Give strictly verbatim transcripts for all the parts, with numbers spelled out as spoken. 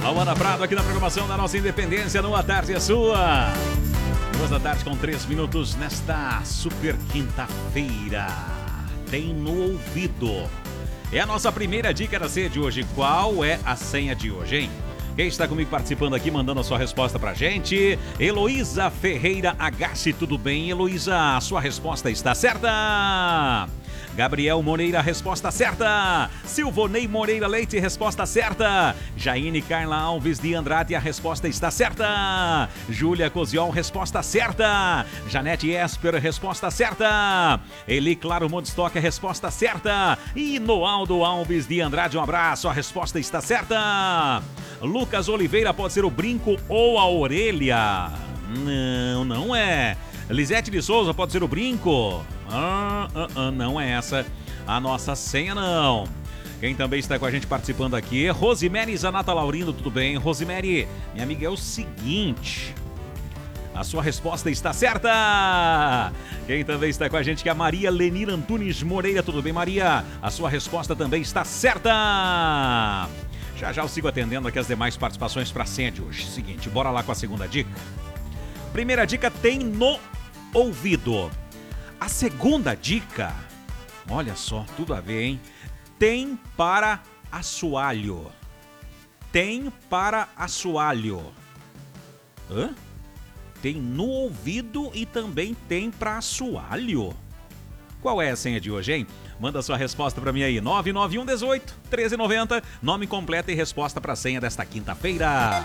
Ana Prado aqui na programação da nossa Independência no A Tarde é Sua. Duas da tarde com três minutos nesta super quinta-feira. Tem no ouvido. É a nossa primeira dica da ceia de hoje. Qual é a senha de hoje, hein? Quem está comigo participando aqui, mandando a sua resposta pra gente? Heloísa Ferreira Agache, tudo bem, Heloísa? A sua resposta está certa. Gabriel Moreira, resposta certa. Silvonei Moreira Leite, resposta certa. Jaine Carla Alves de Andrade, a resposta está certa. Júlia Coziol, resposta certa. Janete Esper, resposta certa. Eli Claro Modstock, resposta certa. E Noaldo Alves de Andrade, um abraço, a resposta está certa. Lucas Oliveira, pode ser o brinco ou a orelha? Não, não é. Lisete de Souza, pode ser o brinco? Ah, ah, ah, não é essa a nossa senha, não. Quem também está com a gente participando aqui, Rosemary Zanata Laurindo, tudo bem? Rosemary, minha amiga, é o seguinte, a sua resposta está certa. Quem também está com a gente que é a Maria Lenir Antunes Moreira, tudo bem, Maria? A sua resposta também está certa. Já já eu sigo atendendo aqui as demais participações para a senha de hoje. Seguinte, bora lá com a segunda dica. Primeira dica tem no ouvido. A segunda dica, olha só, tudo a ver, hein? Tem para assoalho. Tem para assoalho. Hã? Tem no ouvido e também tem para assoalho. Qual é a senha de hoje, hein? Manda sua resposta para mim aí, nove nove um um oito, treze noventa, nome completo e resposta para a senha desta quinta-feira.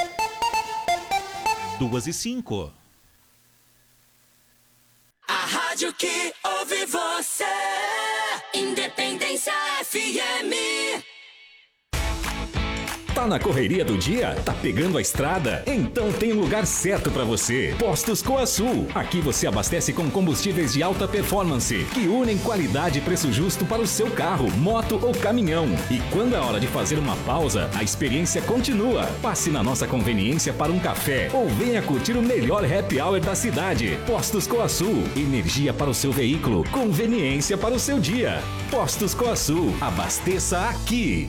Duas e cinco. A rádio que ouve você, Independência F M. Tá na correria do dia? Tá pegando a estrada? Então tem um lugar certo para você. Postos Coasul. Aqui você abastece com combustíveis de alta performance, que unem qualidade e preço justo para o seu carro, moto ou caminhão. E quando é hora de fazer uma pausa, a experiência continua. Passe na nossa conveniência para um café ou venha curtir o melhor happy hour da cidade. Postos Coasul. Energia para o seu veículo, conveniência para o seu dia. Postos Coasul. Abasteça aqui.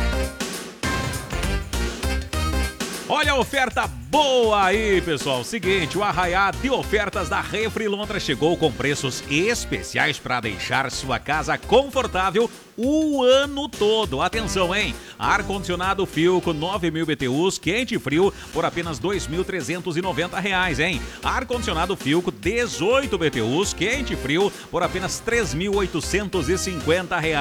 Olha a oferta boa aí, pessoal. Seguinte, o arraiá de ofertas da Refri Londra chegou com preços especiais para deixar sua casa confortável o ano todo. Atenção, hein? Ar-condicionado Philco nove mil B T Us, quente e frio, por apenas dois mil trezentos e noventa reais, hein? Ar-condicionado Philco dezoito B T Us, quente e frio, por apenas três mil oitocentos e cinquenta reais.